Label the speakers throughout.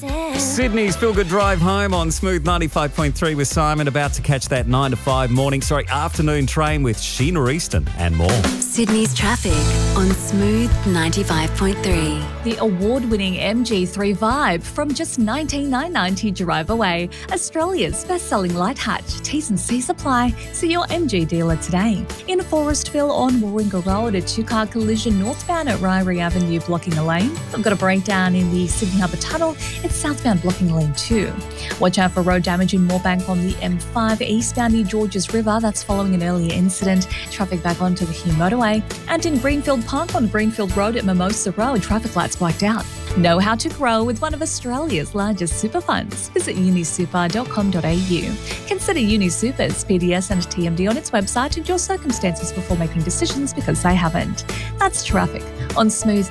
Speaker 1: Sydney's Feel Good Drive home on Smooth 95.3 with Simon, about to catch that 9 to 5 afternoon train with Sheena Easton and more.
Speaker 2: Sydney's traffic on Smooth 95.3.
Speaker 3: The award-winning MG3 Vibe from just $19,990 drive away. Australia's best-selling light hatch. T's and C's apply. See your MG dealer today. In Forestville on Warringah Road, a two-car collision northbound at Ryrie Avenue blocking a lane. I've got a breakdown in the Sydney Harbour Tunnel. It's southbound blocking lane 2. Watch out for road damage in Moorebank on the M5 eastbound near Georges River. That's following an earlier incident. Traffic back onto the Hume motorway. And in Greenfield Park on Greenfield Road at Mimosa Road, traffic lights blacked out. Know how to grow with one of Australia's largest super funds. Visit unisuper.com.au. Consider UniSuper's PDS and TMD on its website and your circumstances before making decisions, because they haven't. That's traffic on Smooth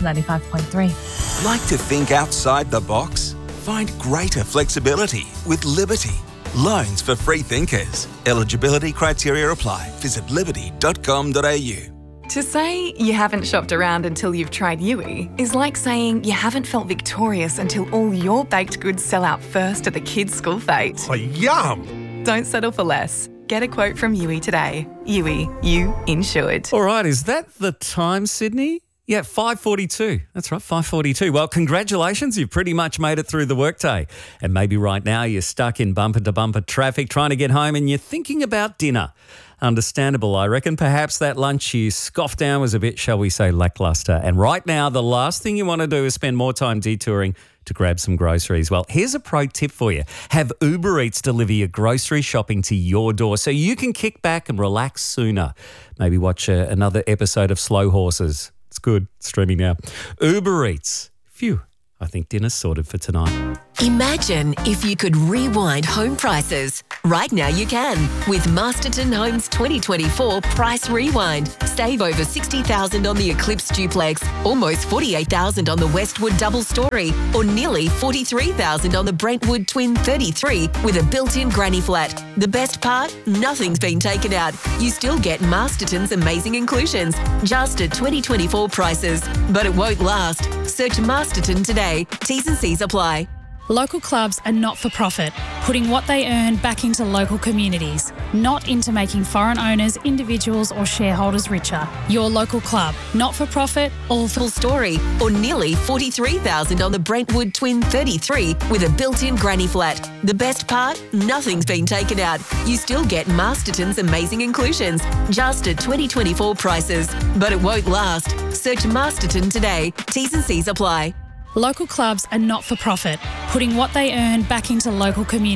Speaker 3: 95.3.
Speaker 4: Like to think outside the box? Find greater flexibility with Liberty. Loans for free thinkers. Eligibility criteria apply. Visit liberty.com.au.
Speaker 5: To say you haven't shopped around until you've tried Yui is like saying you haven't felt victorious until all your baked goods sell out first at the kids' school fete.
Speaker 6: Oh, yum!
Speaker 5: Don't settle for less. Get a quote from Yui today. Yui, you insured.
Speaker 1: All right, is that the time, Sydney? Yeah, 5:42. That's right, 5:42. Well, congratulations. You've pretty much made it through the workday. And maybe right now you're stuck in bumper-to-bumper traffic trying to get home and you're thinking about dinner. Understandable, I reckon. Perhaps that lunch you scoffed down was a bit, shall we say, lackluster. And right now, the last thing you want to do is spend more time detouring to grab some groceries. Well, here's a pro tip for you. Have Uber Eats deliver your grocery shopping to your door so you can kick back and relax sooner. Maybe watch another episode of Slow Horses. It's good. It's streaming now. Uber Eats. Phew. I think dinner's sorted for tonight.
Speaker 7: Imagine if you could rewind home prices. Right now you can with Masterton Homes 2024 Price Rewind. Save over $60,000 on the Eclipse Duplex, almost $48,000 on the Westwood Double Story, or nearly $43,000 on the Brentwood Twin 33 with a built-in granny flat. The best part? Nothing's been taken out. You still get Masterton's amazing inclusions, just at 2024 prices. But it won't last. Search Masterton today. T's and C's apply.
Speaker 8: Local clubs are not-for-profit, putting what they earn back into local communities, not into making foreign owners, individuals or shareholders richer. Your local club, not-for-profit, all full
Speaker 7: story, or nearly $43,000 on the Brentwood Twin 33 with a built-in granny flat. The best part? Nothing's been taken out. You still get Masterton's amazing inclusions, just at 2024 prices. But it won't last. Search Masterton today. T's and C's apply.
Speaker 8: Local clubs are not-for-profit, putting what they earn back into local communities.